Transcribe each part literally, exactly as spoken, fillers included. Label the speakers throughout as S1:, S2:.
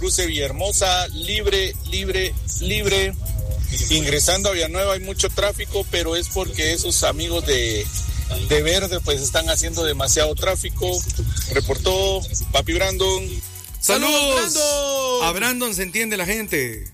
S1: cruce Villahermosa, libre, libre, libre. Ingresando a Villanueva hay mucho tráfico, pero es porque esos amigos de, de Verde pues están haciendo demasiado tráfico. Reportó Papi Brandon.
S2: ¡Saludos! ¡Saludos! A Brandon se entiende la gente.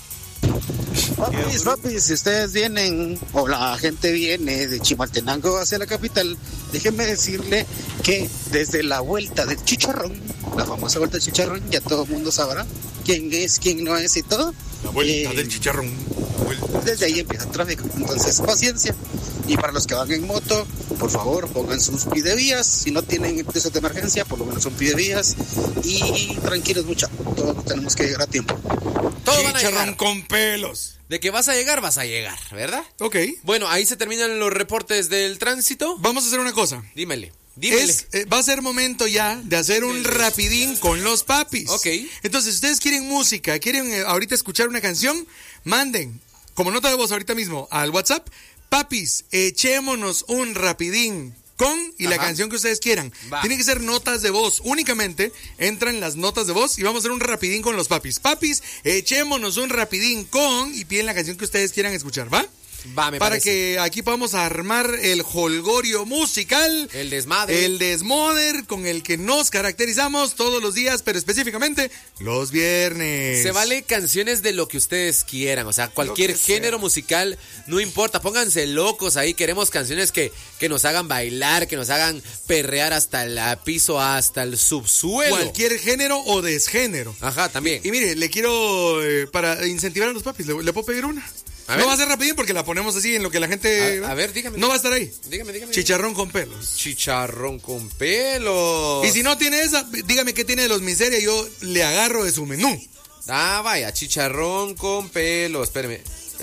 S3: Papis, papis, si ustedes vienen o la gente viene de Chimaltenango hacia la capital, déjenme decirle que desde la vuelta del Chicharrón, la famosa vuelta del Chicharrón, ya todo el mundo sabrá quién es, quién no es y todo.
S2: La vuelta eh, del Chicharrón. Vuelta
S3: desde ahí empieza el tráfico, entonces paciencia. Y para los que van en moto, por favor pongan sus pidevías, si no tienen piezas de emergencia, por lo menos son pidevías. Y tranquilos muchachos, todos tenemos que llegar a tiempo.
S2: Todos van a llegar con pelos.
S4: De que vas a llegar, vas a llegar, ¿verdad?
S2: Ok.
S4: Bueno, ahí se terminan los reportes del tránsito.
S2: Vamos a hacer una cosa.
S4: Dímele. Dímele.
S2: Es, eh, va a ser momento ya de hacer un rapidín con los papis.
S4: Ok.
S2: Entonces, si ustedes quieren música, quieren eh, ahorita escuchar una canción, manden como nota de voz ahorita mismo al WhatsApp. Papis, echémonos un rapidín con y Ajá. la canción que ustedes quieran. Va. Tienen que ser notas de voz. Únicamente entran las notas de voz y vamos a hacer un rapidín con los papis. Papis, echémonos un rapidín con y piden la canción que ustedes quieran escuchar, ¿va?
S4: Va, me
S2: Para
S4: parece.
S2: que aquí podamos armar el jolgorio musical.
S4: El desmadre.
S2: El desmoder con el que nos caracterizamos todos los días, pero específicamente los viernes.
S4: Se vale canciones de lo que ustedes quieran, o sea, cualquier género sea. musical, no importa, pónganse locos ahí, queremos canciones que, que nos hagan bailar, que nos hagan perrear hasta el piso, hasta el subsuelo.
S2: Cualquier género o desgénero.
S4: Ajá, también.
S2: Y, y mire, le quiero, eh, para incentivar a los papis, ¿le, le puedo pedir una? A no ver. Va a ser rapidín porque la ponemos así en lo que la gente...
S4: A, a ver, dígame.
S2: No va a estar ahí.
S4: Dígame, dígame.
S2: Chicharrón con pelos.
S4: Chicharrón con pelos.
S2: Y si no tiene esa, dígame qué tiene de los Miseria, yo le agarro de su menú.
S4: Ah, vaya, chicharrón con pelos. Espérame.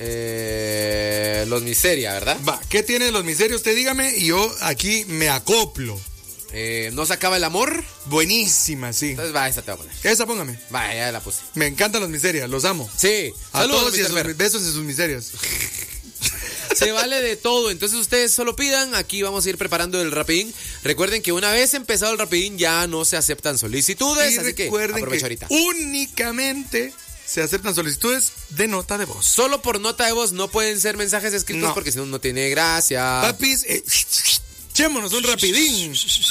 S4: Eh, los Miseria, ¿verdad?
S2: Va, ¿qué tiene de los Miseria? Usted dígame y yo aquí me acoplo.
S4: Eh, ¿No se acaba el amor?
S2: Buenísima, sí.
S4: Entonces va, esa te voy a poner.
S2: Esa póngame.
S4: Va, ya la puse.
S2: Me encantan los Miserias, los amo.
S4: Sí.
S2: A Saludos, todos y a sus besos en sus miserias.
S4: Se vale de todo, entonces ustedes solo pidan, aquí vamos a ir preparando el rapidín. Recuerden que una vez empezado el rapidín ya no se aceptan solicitudes,
S2: y
S4: así que aprovecha
S2: que
S4: ahorita.
S2: Únicamente se aceptan solicitudes de nota de voz.
S4: Solo por nota de voz, no pueden ser mensajes escritos no. porque si no, no tiene gracia.
S2: Papis, eh, echémonos un rapidín.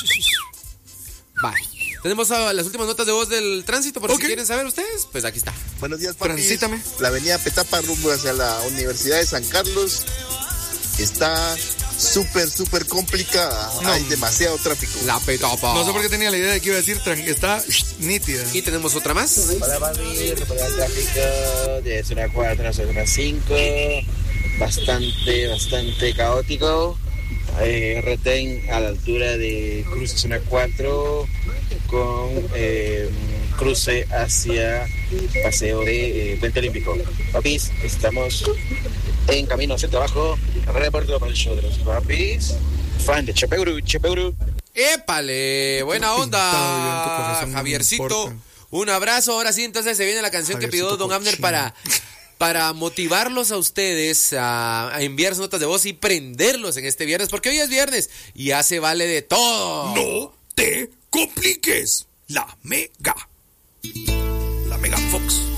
S4: Bye. Tenemos uh, las últimas notas de voz del tránsito, por okay. si quieren saber ustedes, pues aquí está.
S5: Buenos días, papis.
S2: Transítame.
S5: La avenida Petapa rumbo hacia la Universidad de San Carlos está súper, súper complicada. No. Hay demasiado tráfico.
S4: La Petapa.
S2: No sé por qué tenía la idea de que iba a decir, está nítida.
S4: Y tenemos otra más.
S6: Hola, papi, reportar el tráfico de zona cuatro a zona cinco. Bastante, bastante caótico. Eh, retén a la altura de cruce zona cuatro con eh, cruce hacia paseo de eh, Puente Olímpico. Papis, estamos en camino hacia el trabajo. Reporto para el show de los papis. Fan de Chepeuru, Chepeuru.
S4: ¡Épale! Buena onda, Javiercito. Un abrazo. Ahora sí, entonces se viene la canción que pidió Don Abner para... para motivarlos a ustedes a, a enviar sus notas de voz y prenderlos en este viernes, porque hoy es viernes y ya se vale de todo.
S2: No te compliques. La Mega. La Mega Fox.